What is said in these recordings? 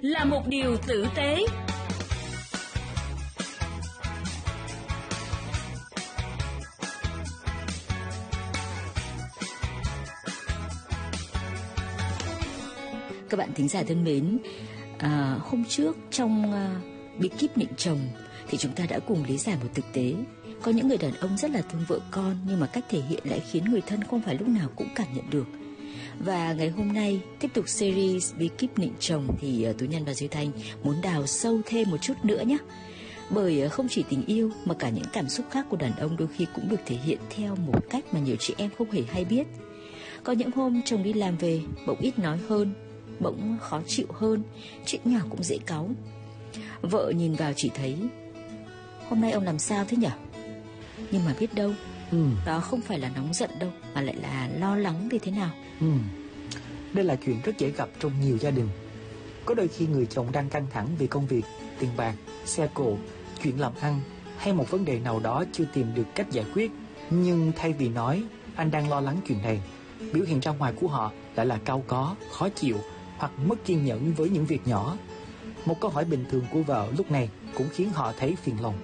là một điều tử tế. Các bạn thính giả thân mến, hôm trước trong bí kíp nịnh chồng thì chúng ta đã cùng lý giải một thực tế. Có những người đàn ông rất là thương vợ con, nhưng mà cách thể hiện lại khiến người thân không phải lúc nào cũng cảm nhận được. Và ngày hôm nay tiếp tục series bí kíp nịnh chồng thì Tú Nhân và Duy Thanh muốn đào sâu thêm một chút nữa nhé. Bởi không chỉ tình yêu mà cả những cảm xúc khác của đàn ông đôi khi cũng được thể hiện theo một cách mà nhiều chị em không hề hay biết. Có những hôm chồng đi làm về bỗng ít nói hơn, bỗng khó chịu hơn, chuyện nhỏ cũng dễ cáu. Vợ nhìn vào chỉ thấy hôm nay ông làm sao thế nhỉ? Nhưng mà biết đâu đó không phải là nóng giận đâu, mà lại là lo lắng vì thế nào. Đây là chuyện rất dễ gặp trong nhiều gia đình. Có đôi khi người chồng đang căng thẳng vì công việc, tiền bạc, xe cộ, chuyện làm ăn hay một vấn đề nào đó chưa tìm được cách giải quyết. Nhưng thay vì nói anh đang lo lắng chuyện này, biểu hiện ra ngoài của họ lại là cau có, khó chịu hoặc mất kiên nhẫn với những việc nhỏ. Một câu hỏi bình thường của vợ lúc này cũng khiến họ thấy phiền lòng.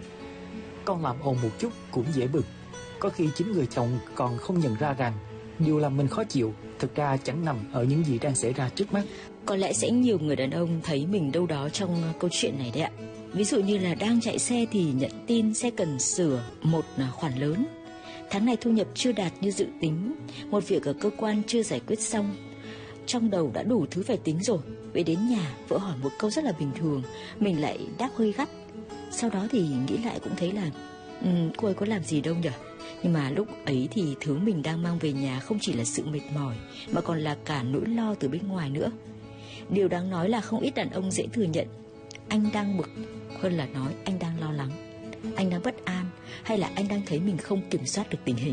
Con làm ồn một chút cũng dễ bực. Có khi chính người chồng còn không nhận ra rằng điều làm mình khó chịu thực ra chẳng nằm ở những gì đang xảy ra trước mắt. Có lẽ sẽ nhiều người đàn ông thấy mình đâu đó trong câu chuyện này đấy ạ. Ví dụ như là đang chạy xe thì nhận tin xe cần sửa một khoản lớn, tháng này thu nhập chưa đạt như dự tính, một việc ở cơ quan chưa giải quyết xong. Trong đầu đã đủ thứ phải tính rồi. Về đến nhà vợ hỏi một câu rất là bình thường, mình lại đáp hơi gắt. Sau đó thì nghĩ lại cũng thấy là cô ấy có làm gì đâu nhỉ. Nhưng mà lúc ấy thì thứ mình đang mang về nhà không chỉ là sự mệt mỏi, mà còn là cả nỗi lo từ bên ngoài nữa. Điều đáng nói là không ít đàn ông dễ thừa nhận anh đang bực hơn là nói anh đang lo lắng, anh đang bất an, hay là anh đang thấy mình không kiểm soát được tình hình.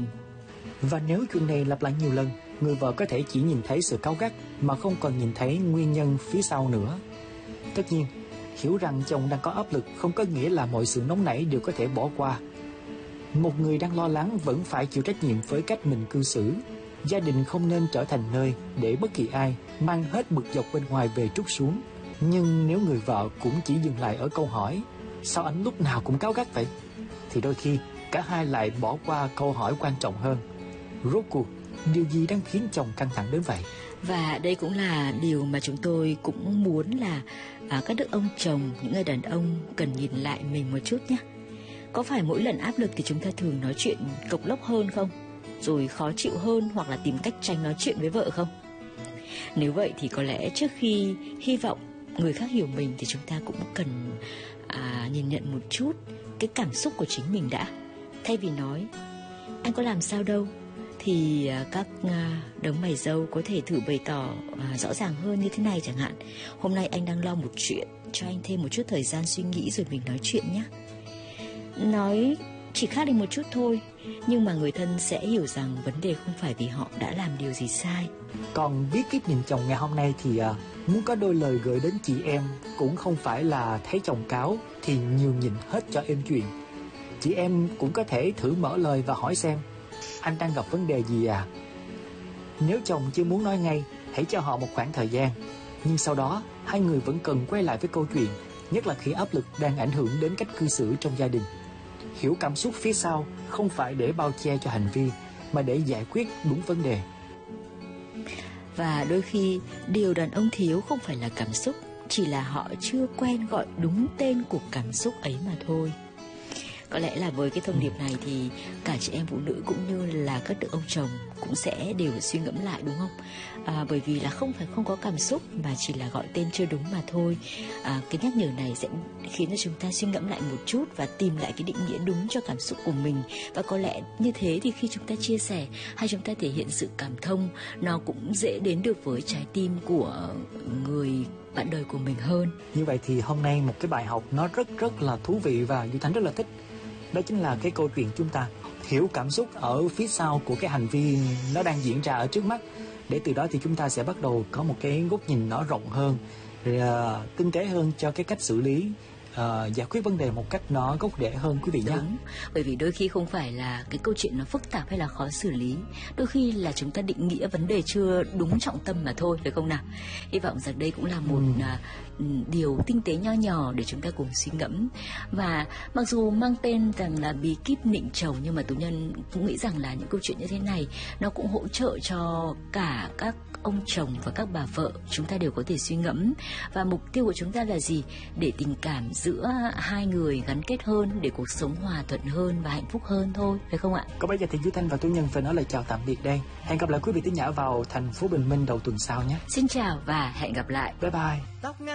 Và nếu chuyện này lặp lại nhiều lần, người vợ có thể chỉ nhìn thấy sự cáu gắt mà không còn nhìn thấy nguyên nhân phía sau nữa. Tất nhiên, hiểu rằng chồng đang có áp lực không có nghĩa là mọi sự nóng nảy đều có thể bỏ qua. Một người đang lo lắng vẫn phải chịu trách nhiệm với cách mình cư xử. Gia đình không nên trở thành nơi để bất kỳ ai mang hết bực dọc bên ngoài về trút xuống. Nhưng nếu người vợ cũng chỉ dừng lại ở câu hỏi sao anh lúc nào cũng cáu gắt vậy, thì đôi khi cả hai lại bỏ qua câu hỏi quan trọng hơn: rốt cuộc điều gì đang khiến chồng căng thẳng đến vậy? Và đây cũng là điều mà chúng tôi cũng muốn là các đức ông chồng, những người đàn ông cần nhìn lại mình một chút nhé. Có phải mỗi lần áp lực thì chúng ta thường nói chuyện cộc lốc hơn không? Rồi khó chịu hơn, hoặc là tìm cách tránh nói chuyện với vợ không? Nếu vậy thì có lẽ trước khi hy vọng người khác hiểu mình thì chúng ta cũng cần nhìn nhận một chút cái cảm xúc của chính mình đã. Thay vì nói anh có làm sao đâu, thì các đấng mày râu có thể thử bày tỏ rõ ràng hơn như thế này chẳng hạn: hôm nay anh đang lo một chuyện, cho anh thêm một chút thời gian suy nghĩ rồi mình nói chuyện nhé. Nói chỉ khác đi một chút thôi, nhưng mà người thân sẽ hiểu rằng vấn đề không phải vì họ đã làm điều gì sai. Còn bí kíp nhìn chồng ngày hôm nay thì muốn có đôi lời gửi đến chị em, cũng không phải là thấy chồng cáu thì nhường nhịn hết cho êm chuyện. Chị em cũng có thể thử mở lời và hỏi xem anh đang gặp vấn đề gì à. Nếu chồng chưa muốn nói ngay, hãy cho họ một khoảng thời gian. Nhưng sau đó hai người vẫn cần quay lại với câu chuyện, nhất là khi áp lực đang ảnh hưởng đến cách cư xử trong gia đình. Hiểu cảm xúc phía sau không phải để bao che cho hành vi, mà để giải quyết đúng vấn đề. Và đôi khi điều đàn ông thiếu không phải là cảm xúc, chỉ là họ chưa quen gọi đúng tên của cảm xúc ấy mà thôi. Có lẽ là với cái thông điệp này thì cả chị em phụ nữ cũng như là các đức ông chồng cũng sẽ đều suy ngẫm lại, đúng không? Bởi vì là không phải không có cảm xúc, mà chỉ là gọi tên chưa đúng mà thôi. Cái nhắc nhở này sẽ khiến cho chúng ta suy ngẫm lại một chút và tìm lại cái định nghĩa đúng cho cảm xúc của mình. Và có lẽ như thế thì khi chúng ta chia sẻ hay chúng ta thể hiện sự cảm thông, nó cũng dễ đến được với trái tim của người bạn đời của mình hơn. Như vậy thì hôm nay một cái bài học nó rất là thú vị và Duy Thành rất là thích. Đó chính là cái câu chuyện chúng ta hiểu cảm xúc ở phía sau của cái hành vi nó đang diễn ra ở trước mắt, để từ đó thì chúng ta sẽ bắt đầu có một cái góc nhìn nó rộng hơn, tinh tế hơn cho cái cách xử lý giải quyết vấn đề một cách nó gốc rễ hơn quý vị nhé. Đúng, bởi vì đôi khi không phải là cái câu chuyện nó phức tạp hay là khó xử lý, đôi khi là chúng ta định nghĩa vấn đề chưa đúng trọng tâm mà thôi, phải không nào? Hy vọng rằng đây cũng là một điều tinh tế nho nhỏ để chúng ta cùng suy ngẫm. Và mặc dù mang tên rằng là bí kíp nịnh chồng, nhưng mà Tú Nhân cũng nghĩ rằng là những câu chuyện như thế này nó cũng hỗ trợ cho cả các ông chồng và các bà vợ, chúng ta đều có thể suy ngẫm. Và mục tiêu của chúng ta là gì? Để tình cảm giữa hai người gắn kết hơn, để cuộc sống hòa thuận hơn và hạnh phúc hơn thôi, phải không ạ? Còn bây giờ thì Duy Thanh và Tú Nhân phải nói lời chào tạm biệt đây. Hẹn gặp lại quý vị thính giả vào thành phố Bình Minh đầu tuần sau nhé. Xin chào và hẹn gặp lại. Bye bye.